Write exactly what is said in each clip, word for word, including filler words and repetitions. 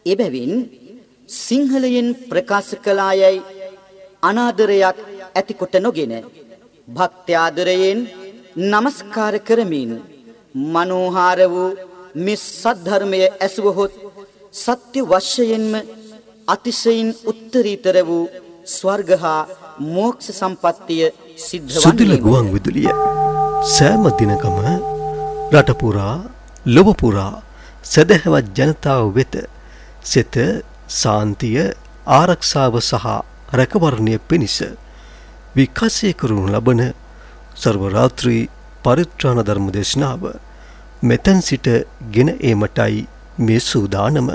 එබැවින් සිංහලයෙන් ප්‍රකාශ කළායයි අනාදරයක් ඇතිකොට නොගෙන භක්ත්‍යාදරයෙන් නමස්කාර කරමින් මනෝහාර වූ මේ සද්ධර්මය ඇසුවහොත් සත්‍ය වශයෙන්ම අතිශයින් උත්තරීතර වූ ස්වර්ග හා මෝක්ෂ සම්පත්තිය සිද්ධ වන්නේ. සුදුල ගුවන් විදුලිය සෑම දිනකම රට පුරා ලොව පුරා සදහවත් ජනතාව වෙත සිත සාන්තිය ආරක්ෂාව සහ රැකවරණය පිණිස විකාශය කරනු ලබන සර්ව රාත්‍රී පරිත්‍රාණ ධර්ම දේශනාව මෙතෙන් සිට ගෙන ඒමටයි මේ සූදානම.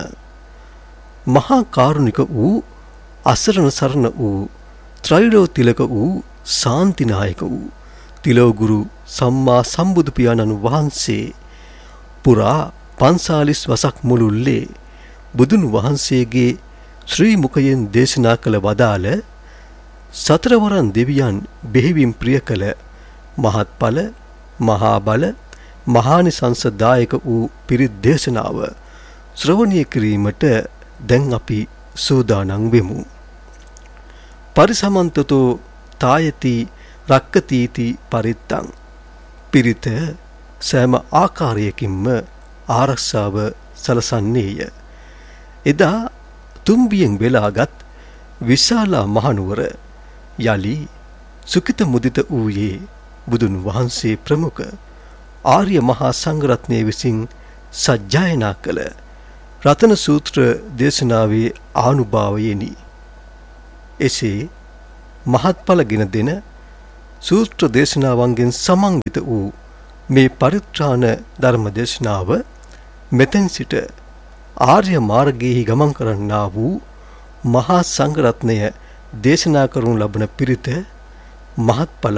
මහා කාරුණික වූ අසරණ සරණ වූ ත්‍රිලෝතිලක වූ ශාන්තිනායක වූ තිලෝගුරු සම්මා සම්බුදු පියාණන් වහන්සේ පුරා පන්සාලිස් වසක් මුළුල්ලේ බුදුන් වහන්සේගේ ශ්‍රී මුඛයෙන් දේශනා කළ වදාළ සතරවරන් දෙවියන් බෙහෙවින් ප්‍රිය කළ මහත්ඵල මහා බල මහානිසංසදායක වූ පිරිත් දේශනාව ශ්‍රවණය කිරීමට දැන් අපි සූදානම් වෙමු. පරිසමන්තතෝ තායති රක්කතීති පරිත්තං පිරිත සෑම ආකාරයකින්ම ආරක්ෂාව සලසන්නේය. එදා තුම්බියෙන් වෙලාගත් විශාලා මහනුවර යලි සුකිත මුදිත වූයේ බුදුන් වහන්සේ ප්‍රමුඛ ආර්ය මහා සංඝරත්නය විසින් සජ්ජායනා කළ රතන සූත්‍ර දේශනාවේ ආනුභාවයෙනි. එසේ මහත්ඵල ගෙන දෙන සූත්‍ර දේශනාවන්ගෙන් සමන්විත වූ මේ පරිත්‍රාණ ධර්ම දේශනාව මෙතෙන් සිට ආර්ය මාර්ගයේ ගමන් කරන්නා වූ මහා සංඝරත්නය දේශනා කරනු ලබන පිරිත මහත්ඵල